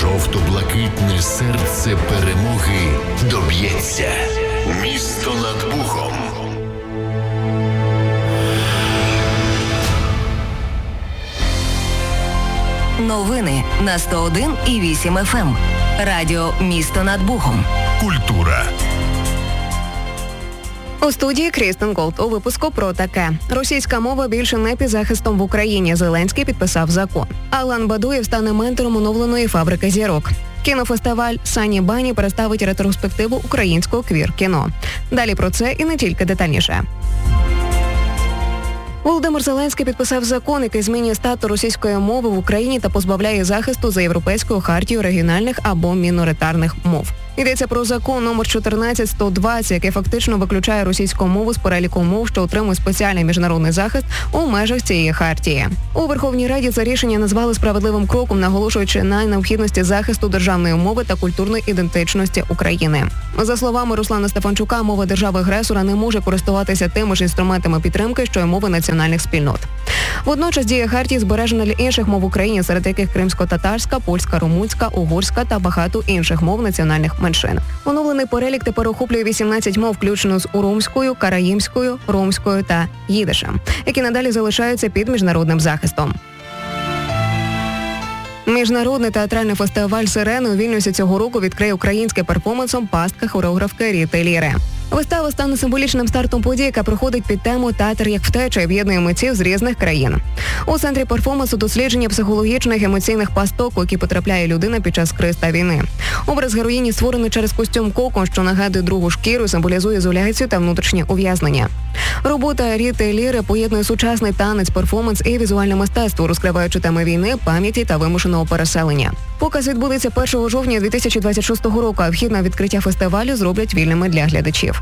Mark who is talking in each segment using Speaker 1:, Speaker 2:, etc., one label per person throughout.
Speaker 1: Жовто-блакитне серце перемоги доб'ється. Місто над Бухом.
Speaker 2: Новини на 101,8 FM. Радіо «Місто над Бухом».
Speaker 1: Культура.
Speaker 3: У студії Крістен Голд. У випуску про таке. Російська мова більше не під захистом в Україні. Зеленський підписав закон. Алан Бадуєв стане ментором оновленої фабрики зірок. Кінофестиваль «Сані Бані» представить ретроспективу українського квір-кіно. Далі про це і не тільки детальніше. Володимир Зеленський підписав закон, який змінює статус російської мови в Україні та позбавляє захисту за Європейською хартією регіональних або міноритарних мов. Йдеться про закон номер 14120, який фактично виключає російську мову з переліку мов, що отримує спеціальний міжнародний захист у межах цієї хартії. У Верховній Раді це рішення назвали справедливим кроком, наголошуючи на необхідності захисту державної мови та культурної ідентичності України. За словами Руслана Стефанчука, мова держави-агресора не може користуватися тими ж інструментами підтримки, що й мови національних спільнот. Водночас дія хартії збережена для інших мов в Україні, серед яких кримсько-татарська, польська, румунська, угорська та багато інших мов національних меншин. Оновлений перелік тепер охоплює 18 мов, включно з уромською, караїмською, ромською та їдишем, які надалі залишаються під міжнародним захистом. Міжнародний театральний фестиваль «Сирени» у Вільнюсі цього року відкриє українським перформансом пастка хореографки Ріти Ліри. Вистава стане символічним стартом події, яка проходить під тему «Театр як втеча» і об'єднує митців з різних країн. У центрі перформансу дослідження психологічних емоційних пасток, у які потрапляє людина під час криз та війни. Образ героїні створений через костюм кокон, що нагадує другу шкіру, символізує ізоляцію та внутрішнє ув'язнення. Робота Ріти Ліри поєднує сучасний танець, перформанс і візуальне мистецтво, розкриваючи теми війни, пам'яті та вимушеного переселення. Показ відбудеться 1 жовтня 2026 року, а вхід на відкриття фестивалю зроблять вільними для глядачів.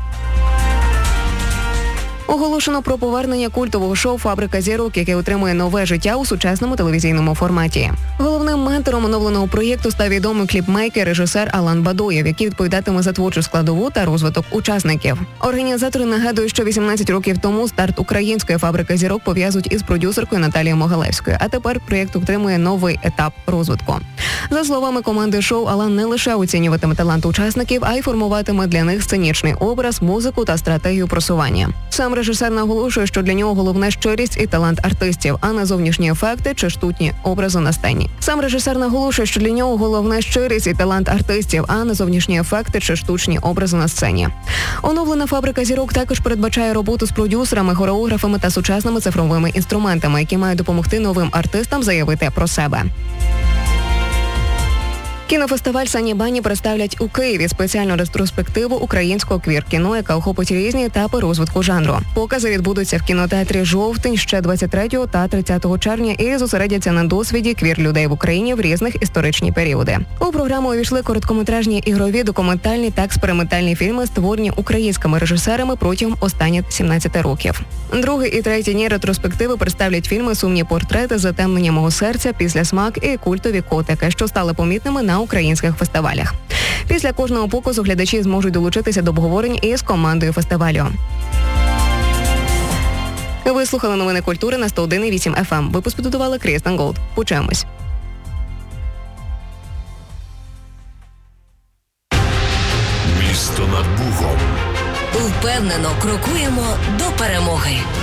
Speaker 3: Оголошено про повернення культового шоу «Фабрика зірок», яке отримує нове життя у сучасному телевізійному форматі. Головним ментором оновленого проєкту став відомий кліпмейкер, режисер Алан Бадуєв, який відповідатиме за творчу складову та розвиток учасників. Організатори нагадують, що 18 років тому старт української «Фабрики зірок» пов'язують із продюсеркою Наталією Могилевською, а тепер проєкт отримує новий етап розвитку. За словами команди шоу, Алан не лише оцінюватиме талант учасників, а й формуватиме для них сценічний образ, музику та стратегію просування. Сам режисер наголошує, що для нього головне щирість і талант артистів, а не зовнішні ефекти чи штучні образи на сцені. Сам режисер наголошує, що для нього головне щирість і талант артистів, а не зовнішні ефекти чи штучні образи на сцені. Оновлена «Фабрика зірок» також передбачає роботу з продюсерами, хореографами та сучасними цифровими інструментами, які мають допомогти новим артистам заявити про себе. Кінофестиваль «Сані Бані» представлять у Києві спеціальну ретроспективу українського квір-кіно, яка охопить різні етапи розвитку жанру. Покази відбудуться в кінотеатрі «Жовтень» ще 23 та 30 червня і зосередяться на досвіді квір-людей в Україні в різних історичні періоди. У програму увійшли короткометражні, ігрові, документальні та експериментальні фільми, створені українськими режисерами протягом останніх 17 років. Другий і третій дні ретроспективи представлять фільми «Сумні портрети», «Затемнення мого серця», «Післясмак» і «Культові котики», що стали помітними на українських фестивалях. Після кожного показу глядачі зможуть долучитися до обговорень із командою фестивалю. Ви слухали новини культури на 101,8 FM. Випуск підготувала Крістен Голд. Почуємось.
Speaker 1: Місто над Бухом.
Speaker 2: Впевнено крокуємо до перемоги.